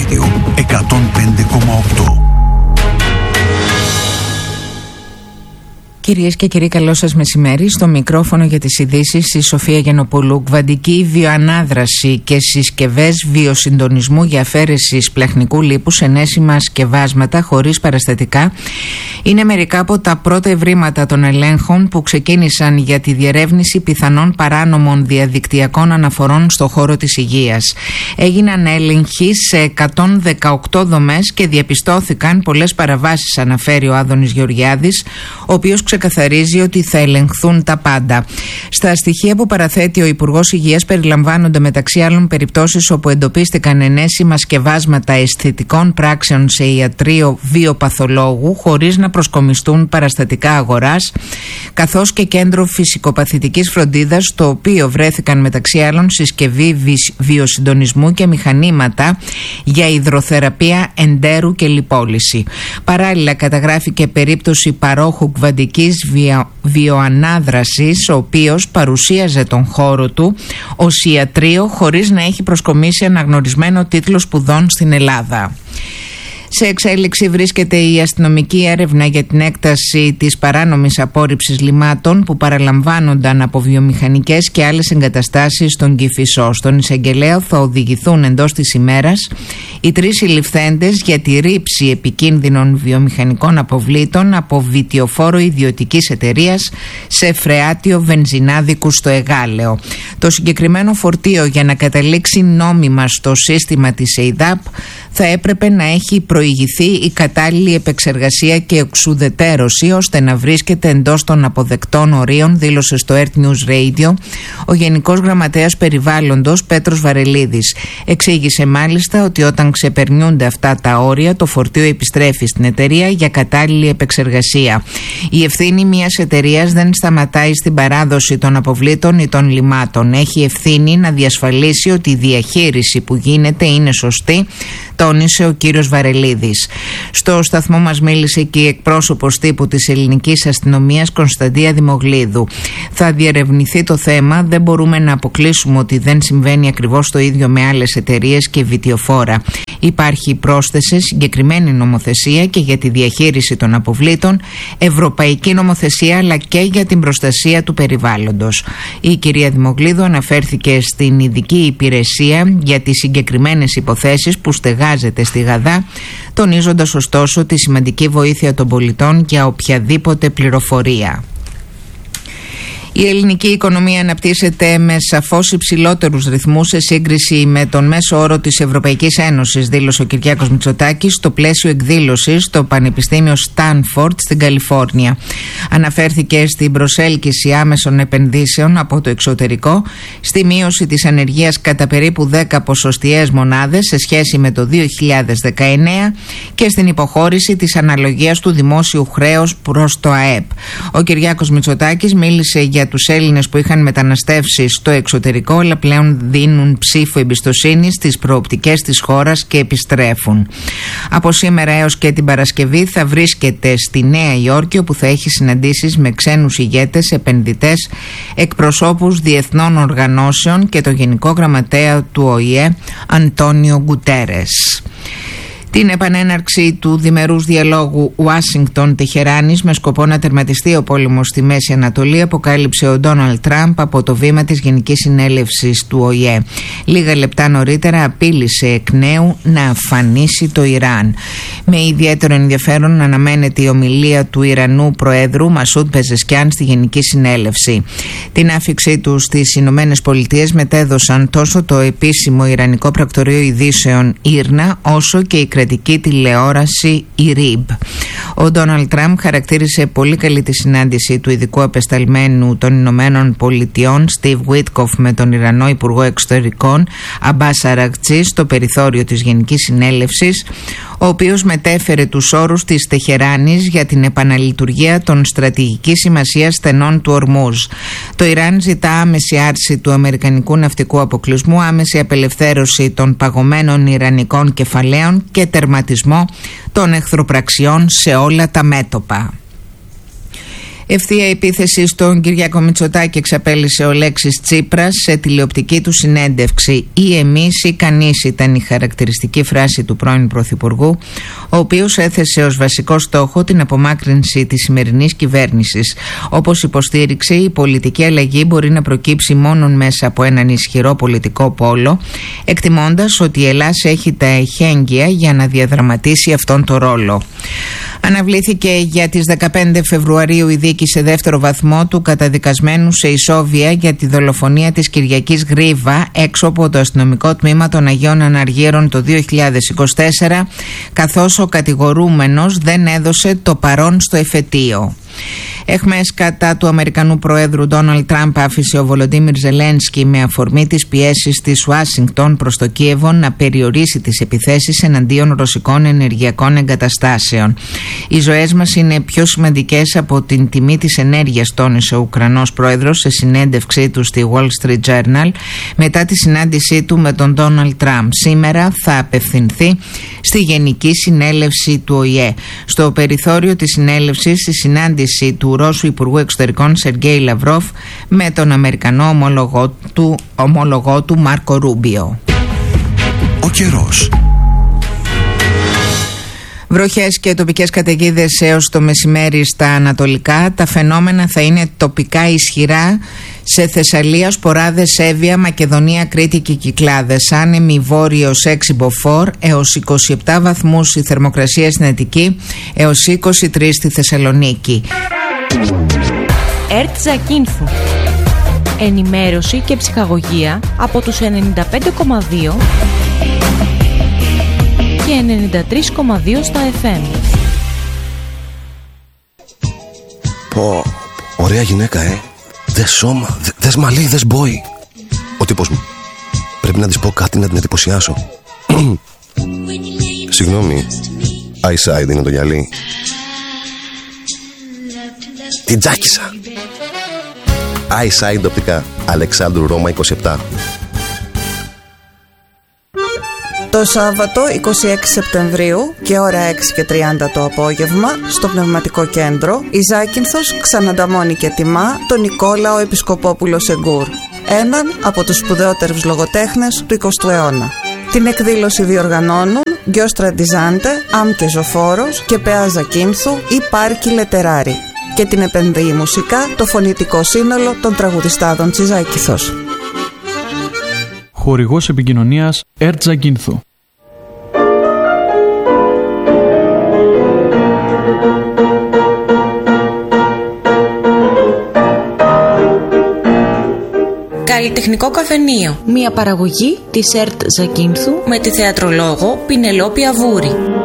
Radio 105,8. Κυρίες και κύριοι, καλό σας μεσημέρι. Στο μικρόφωνο για τις ειδήσεις η Σοφία Γιαννοπούλου. Κβαντική βιοανάδραση και συσκευές βιοσυντονισμού για αφαίρεση σπλαχνικού λίπους σε νέσιμα σκευάσματα χωρίς παραστατικά είναι μερικά από τα πρώτα ευρήματα των ελέγχων που ξεκίνησαν για τη διερεύνηση πιθανών παράνομων διαδικτυακών αναφορών στο χώρο της υγείας. Έγιναν έλεγχοι σε 118 δομές και διαπιστώθηκαν πολλές παραβάσεις, αναφέρει ο Άδωνης Γεωργιάδης, ο οποίος ξεκαθαρίζει ότι θα ελεγχθούν τα πάντα. Στα στοιχεία που παραθέτει ο Υπουργός Υγείας περιλαμβάνονται μεταξύ άλλων περιπτώσεις όπου εντοπίστηκαν ενέσιμα σκευάσματα αισθητικών πράξεων σε ιατρείο βιοπαθολόγου χωρίς να προσκομιστούν παραστατικά αγοράς, καθώς και κέντρο φυσικοπαθητικής φροντίδας, στο οποίο βρέθηκαν μεταξύ άλλων συσκευή βιοσυντονισμού και μηχανήματα για υδροθεραπεία εντέρου και λιπόλυση. Παράλληλα, καταγράφηκε περίπτωση παρόχου κβαντικής βιοανάδρασης, ο οποίος παρουσίαζε τον χώρο του ως ιατρείο χωρίς να έχει προσκομίσει αναγνωρισμένο τίτλο σπουδών στην Ελλάδα. Σε εξέλιξη βρίσκεται η αστυνομική έρευνα για την έκταση της παράνομης απόρριψης λιμάτων που παραλαμβάνονταν από βιομηχανικές και άλλες εγκαταστάσεις στον Κηφισό. Στον εισαγγελέα θα οδηγηθούν εντός της ημέρας οι 3 συλληφθέντες για τη ρήψη επικίνδυνων βιομηχανικών αποβλήτων από βιτιοφόρο ιδιωτικής εταιρείας σε φρεάτιο βενζινάδικου στο Εγάλεο. Το συγκεκριμένο φορτίο, για να καταλήξει νόμιμα στο σύστημα της ΕΙΔΑΠ, θα έπρεπε να έχει προηγηθεί η κατάλληλη επεξεργασία και εξουδετερώση ώστε να βρίσκεται εντός των αποδεκτών ορίων, δήλωσε στο Earth News Radio ο Γενικός Γραμματέας Περιβάλλοντος Πέτρος Βαρελίδης. Εξήγησε μάλιστα ότι όταν ξεπερνιούνται αυτά τα όρια, το φορτίο επιστρέφει στην εταιρεία για κατάλληλη επεξεργασία. Η ευθύνη μιας εταιρείας δεν σταματάει στην παράδοση των αποβλήτων ή των λιμάτων. Έχει ευθύνη να διασφαλίσει ότι η διαχείριση που γίνεται είναι σωστή, τόνισε ο κύριος Βαρελίδης. Στο σταθμό μας μίλησε και η εκπρόσωπος τύπου της ελληνικής αστυνομίας Κωνσταντία Δημογλίδου. Θα διερευνηθεί το θέμα, δεν μπορούμε να αποκλείσουμε ότι δεν συμβαίνει ακριβώς το ίδιο με άλλες εταιρείες και βιτιοφόρα. Υπάρχει πρόσθεση συγκεκριμένη νομοθεσία και για τη διαχείριση των αποβλήτων, ευρωπαϊκή νομοθεσία αλλά και για την προστασία του περιβάλλοντος. Η κυρία Δημογλίδου αναφέρθηκε στην ειδική υπηρεσία για τις συγκεκριμένες υποθέσεις που στεγάζεται στη Γαδά, τονίζοντας ωστόσο τη σημαντική βοήθεια των πολιτών για οποιαδήποτε πληροφορία. Η ελληνική οικονομία αναπτύσσεται με σαφώς υψηλότερους ρυθμούς σε σύγκριση με τον μέσο όρο της Ευρωπαϊκής Ένωσης, δήλωσε ο Κυριάκος Μητσοτάκης στο πλαίσιο εκδήλωσης στο Πανεπιστήμιο Στάνφορντ στην Καλιφόρνια. Αναφέρθηκε στην προσέλκυση άμεσων επενδύσεων από το εξωτερικό, στη μείωση της ανεργίας κατά περίπου 10 ποσοστιαίες μονάδες σε σχέση με το 2019 και στην υποχώρηση της αναλογίας του δημόσιου χρέους προς το ΑΕΠ. Ο Κυριάκος Μητσοτάκης μίλησε για τους Έλληνες που είχαν μεταναστεύσει στο εξωτερικό αλλά πλέον δίνουν ψήφο εμπιστοσύνη στις προοπτικές της χώρας και επιστρέφουν. Από σήμερα έως και την Παρασκευή θα βρίσκεται στη Νέα Υόρκη, όπου θα έχει συναντήσεις με ξένους ηγέτες, επενδυτές, εκπροσώπους διεθνών οργανώσεων και το Γενικό Γραμματέα του ΟΗΕ Αντώνιο Γκουτέρες. Την επανέναρξη του διμερούς διαλόγου Ουάσιγκτον-Τεχεράνης με σκοπό να τερματιστεί ο πόλεμος στη Μέση Ανατολή αποκάλυψε ο Ντόναλντ Τραμπ από το βήμα της Γενικής Συνέλευσης του ΟΗΕ. Λίγα λεπτά νωρίτερα απείλησε εκ νέου να αφανίσει το Ιράν. Με ιδιαίτερο ενδιαφέρον αναμένεται η ομιλία του Ιρανού Προέδρου Μασούντ Πεζεσκιάν στη Γενική Συνέλευση. Την άφιξή του στις Ηνωμένες Πολιτείες μετέδωσαν τόσο το επίσημο Ιρανικό Πρακτορείο Ειδήσεων Ήρνα όσο και η κρατική τηλεόραση IRIB. Ο Ντόναλντ Τραμπ χαρακτήρισε πολύ καλή τη συνάντηση του ειδικού απεσταλμένου των Ηνωμένων Πολιτειών Στιβ Βίτκοφ με τον Ιρανό Υπουργό Εξωτερικών Αμπάς Αραγκτζή στο περιθώριο της Γενικής Συνέλευσης, ο οποίος μετέφερε τους όρους της Τεχεράνης για την επαναλειτουργία των στρατηγικής σημασίας στενών του Ορμούζ. Το Ιράν ζητά άμεση άρση του αμερικανικού ναυτικού αποκλεισμού, άμεση απελευθέρωση των παγωμένων ιρανικών κεφαλαίων και τερματισμό των εχθροπραξιών σε όλα τα μέτωπα. Ευθεία επίθεση στον Κυριάκο Μητσοτάκη εξαπέλυσε ο Λέξης Τσίπρας σε τηλεοπτική του συνέντευξη. «Ή εμείς ή κανείς» ήταν η χαρακτηριστική φράση του πρώην Πρωθυπουργού, ο οποίος έθεσε ως βασικό στόχο την απομάκρυνση της σημερινής κυβέρνησης. Όπως υποστήριξε, η πολιτική αλλαγή μπορεί να προκύψει μόνον μέσα από έναν ισχυρό πολιτικό πόλο, εκτιμώντας ότι η Ελλάδα έχει τα εχέγγυα για να διαδραματίσει αυτόν τον ρόλο. Αναβλήθηκε για τις 15 Φεβρουαρίου η δίκη σε δεύτερο βαθμό του καταδικασμένου σε ισόβια για τη δολοφονία της Κυριακής Γρίβα έξω από το αστυνομικό τμήμα των Αγίων Αναργύρων το 2024, καθώς ο κατηγορούμενος δεν έδωσε το παρόν στο εφετείο. Εχμές κατά του Αμερικανού Προέδρου Ντόναλντ Τραμπ άφησε ο Βολοντίμιρ Ζελένσκι με αφορμή τις πιέσεις της Ουάσιγκτον προς το Κίεβο να περιορίσει τις επιθέσεις εναντίον ρωσικών ενεργειακών εγκαταστάσεων. Οι ζωές μας είναι πιο σημαντικές από την τιμή της ενέργειας, τόνισε ο Ουκρανός Πρόεδρος σε συνέντευξή του στη Wall Street Journal μετά τη συνάντησή του με τον Ντόναλντ Τραμπ. Σήμερα θα απευθυνθεί στη Γενική Συνέλευση του ΟΗΕ. Στο περιθώριο της συνέλευσης, στη συνάντηση του Ρώσου Υπουργού Εξωτερικών Σεργέη Λαυρόφ με τον Αμερικανό ομολογό του Μάρκο Ρούμπιο. Ο καιρός. Βροχές και τοπικές καταιγίδες έως το μεσημέρι στα ανατολικά. Τα φαινόμενα θα είναι τοπικά ισχυρά σε Θεσσαλία, Σποράδες, Εύβοια, Μακεδονία, Κρήτη και Κυκλάδες. Άνεμοι βόρειος 6 μποφόρ έως 27 βαθμούς η θερμοκρασία στην Αττική, έως 23 στη Θεσσαλονίκη. ΕΡΤ Ζακίνθου. Ενημέρωση και ψυχαγωγία από τους 95,2 και 93,2 στα FM. Πω, ωραία γυναίκα, Δες σώμα, δες μαλλί, δες μπόι. Ο τύπος μου. Πρέπει να της πω κάτι να την εντυπωσιάσω. Συγγνώμη, eyeside είναι το γυαλί. Την τζάκισα. Eyeside οπτικά, Αλεξάνδρου Ρώμα 27. Το Σάββατο 26 Σεπτεμβρίου και ώρα 6:30 το απόγευμα στο Πνευματικό Κέντρο η Ζάκυνθος ξανανταμώνει και τιμά τον Νικόλαο Επισκοπόπουλο Σεγκούρ, έναν από τους σπουδαιότερους λογοτέχνες του 20ου αιώνα. Την εκδήλωση διοργανώνουν Γκιόστρα Ντιζάντε, Άμκε Ζωφόρος και Πεά Ζακίνθου ή Πάρκι Λετεράρι και την επενδύει μουσικά το φωνητικό σύνολο των τραγουδιστάδων της Ζάκυνθος. Χορηγός επικοινωνίας ΕΡΤ Ζακίνθου. Καλλιτεχνικό καφενείο. Μια παραγωγή της ΕΡΤ Ζακίνθου με τη θεατρολόγο Πινελόπη Αβούρη.